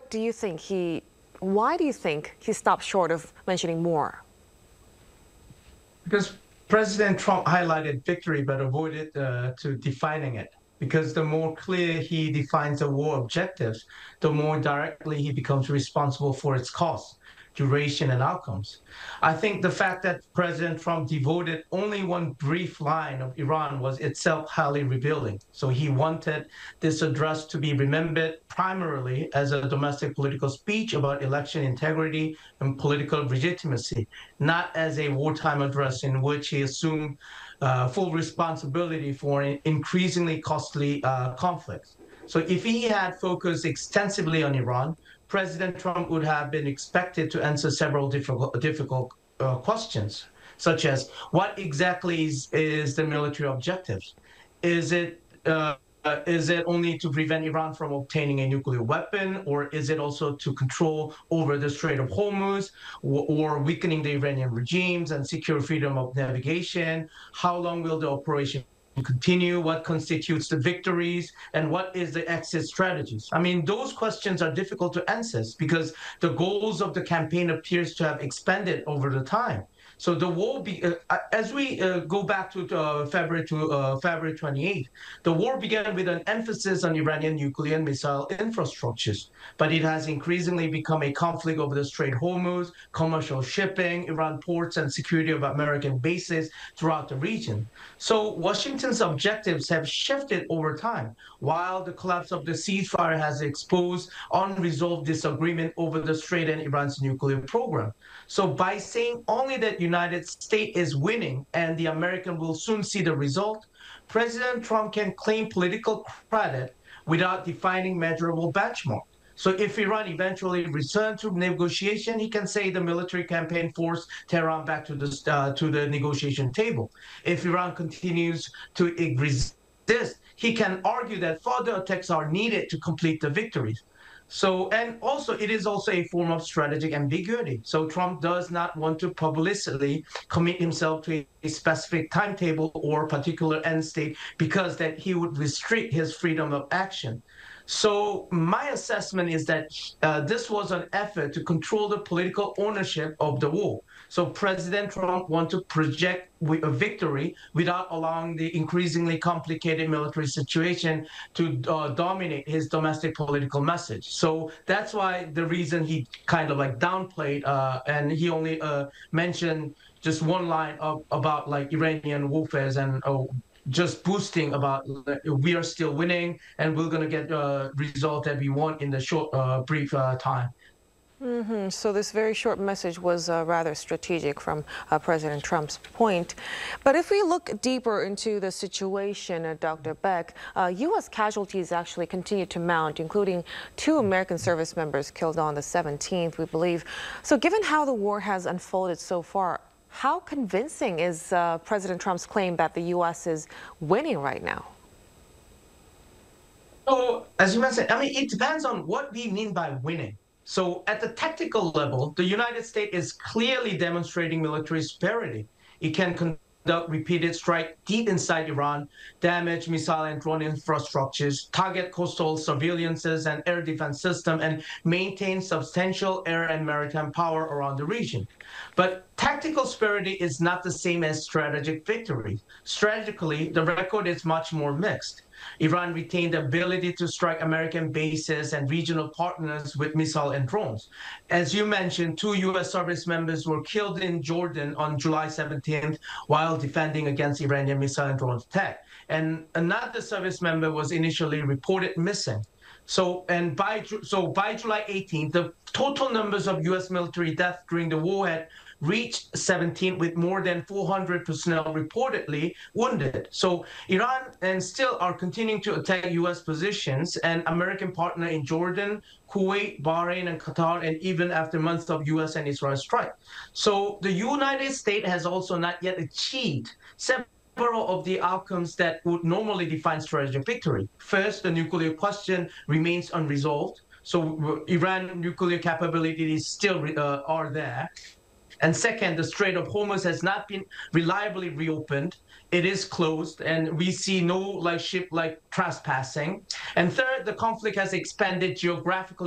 do you think why do you think he stopped short of mentioning more? Because President Trump highlighted victory but avoided to defining it. Because the more clear he defines the war objectives, the more directly he becomes responsible for its costs, duration, and outcomes. I think the fact that President Trump devoted only one brief line of Iran was itself highly revealing. So he wanted this address to be remembered primarily as a domestic political speech about election integrity and political legitimacy, not as a wartime address in which he assumed full responsibility for increasingly costly conflicts. So if he had focused extensively on Iran, President Trump would have been expected to answer several difficult questions, such as what exactly is the military objectives? Is it is it only to prevent Iran from obtaining a nuclear weapon, or is it also to control over the Strait of Hormuz, or weakening the Iranian regimes and secure freedom of navigation? How long will the operation continue? What constitutes the victories? And what is the exit strategies? I mean, those questions are difficult to answer because the goals of the campaign appears to have expanded over the time. So the war, as we go back to February 28th, the war began with an emphasis on Iranian nuclear and missile infrastructures, but it has increasingly become a conflict over the Strait of Hormuz, commercial shipping, Iran ports, and security of American bases throughout the region. So Washington's objectives have shifted over time, while the collapse of the ceasefire has exposed unresolved disagreement over the Strait and Iran's nuclear program. So by saying only that United States is winning and the American will soon see the result, President Trump can claim political credit without defining measurable benchmark. So if Iran eventually returns to negotiation, he can say the military campaign forced Tehran back to the negotiation table. If Iran continues to resist, he can argue that further attacks are needed to complete the victories. So, and also, it is also a form of strategic ambiguity. So Trump does not want to publicly commit himself to a specific timetable or particular end state because that he would restrict his freedom of action. So my assessment is that this was an effort to control the political ownership of the war. So President Trump wants to project a victory without allowing the increasingly complicated military situation to dominate his domestic political message. So that's why the reason he kind of like downplayed and he only mentioned just one line about like Iranian warfare and just boosting about we are still winning and we're going to get the result that we want in the short, brief time. So this very short message was rather strategic from President Trump's point. But if we look deeper into the situation, Dr. Beck, U.S. casualties actually continue to mount, including 2 American service members killed on the 17th, we believe. So given how the war has unfolded so far, how convincing is President Trump's claim that the U.S. is winning right now? So, as you mentioned, I mean, it depends on what we mean by winning. So, at the tactical level, the United States is clearly demonstrating military superiority. It can conduct repeated strikes deep inside Iran, damage missile and drone infrastructures, target coastal surveillances and air defense system, and maintain substantial air and maritime power around the region. But tactical superiority is not the same as strategic victory. Strategically, the record is much more mixed. Iran retained the ability to strike American bases and regional partners with missiles and drones. As you mentioned, 2 U.S. service members were killed in Jordan on July 17th while defending against Iranian missile and drone attack. And another service member was initially reported missing. So by July 18th, the total numbers of U.S. military deaths during the war had reached 17, with more than 400 personnel reportedly wounded. So Iran and still are continuing to attack U.S. positions and American partner in Jordan, Kuwait, Bahrain, and Qatar, and even after months of U.S. and Israel strike. So the United States has also not yet achieved several of the outcomes that would normally define strategic victory. First, the nuclear question remains unresolved. So Iran nuclear capabilities still are there. And second, the Strait of Hormuz has not been reliably reopened. It is closed, and we see no ship trespassing. And third, the conflict has expanded geographically